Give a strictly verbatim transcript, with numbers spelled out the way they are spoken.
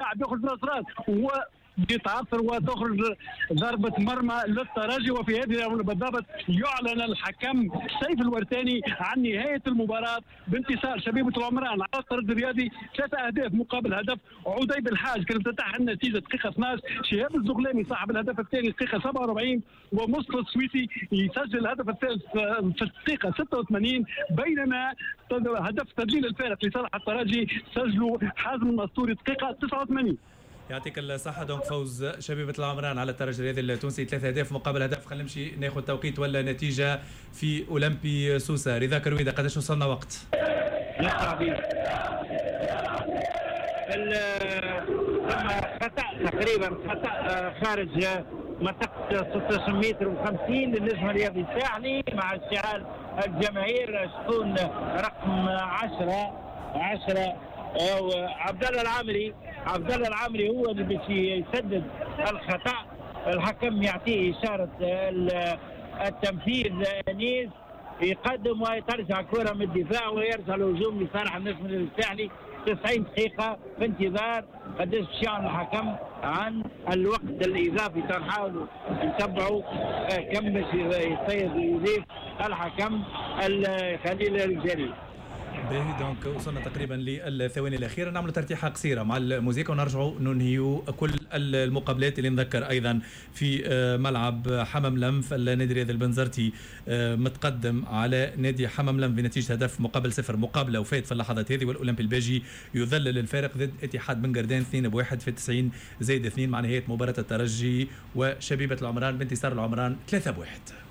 اللاعب يخرج راس راس وهو يتعثر وتخرج ضربة مرمى للترجي. وفي هذه بالضبط يعلن الحكم سيف الورتاني عن نهاية المباراة بانتصار شبيبة العمران على الترجي الرياضي ثلاثة أهداف مقابل هدف. عديب الحاج كانت تفتح النتيجة دقيقة اثناش، شهاب الزغلاني صاحب الهدف الثاني دقيقة سبعة وأربعين، ومصطفى السويسي يسجل الهدف الثالث في الدقيقة ستة وثمانين، بينما هدف تسجيل الفارق لصالح الترجي سجله حازم النصوري دقيقة تسعة وثمانين. يعطيك الصحة. دونك فوز شبيبة العمران على الترجي الرياضي التونسي ثلاثة أهداف مقابل هدف. خلينا نمشي ناخذ توقيت ولا نتيجة في أولمبي سوسة. رضا كرويدة قداش وصلنا وقت؟ خطأ تقريبا خطأ خارج منطقة ستة عشر متر وخمسين للنجم الرياضي الساحلي مع اشتعال الجماهير. شكون رقم عشرة عشرة عبد الله العامري. عبد الله العامري هو اللي باش يسدد الخطأ. الحكم يعطيه إشارة التنفيذ. انيس يقدم ويترجع كرة من الدفاع ويرجع الهجوم لصالح النجم الساحلي. تسعين دقيقة في انتظار قداش باش يعلن الحكم عن الوقت الإضافي. تنحاولوا نتبعوا كم باش يصير يضيف الحكم خليل الجليل. باهي دونك وصلنا تقريبا للثواني الاخيره، نعملوا ترتيحه قصيره مع الموسيقى ونرجعوا ننهيوا كل المقابلات اللي نذكر ايضا في ملعب حمام لمف. النادي الرياضي البنزرتي متقدم على نادي حمام لمف بنتيجه هدف مقابل صفر، مقابله وفات في اللحظات هذه، والاولمبي الباجي يذلل الفارق ضد اتحاد بن قردان اثنين بواحد في تسعين زائد اثنين مع نهايه مباراه الترجي وشبيبه العمران بانتصار العمران ثلاثة بواحد.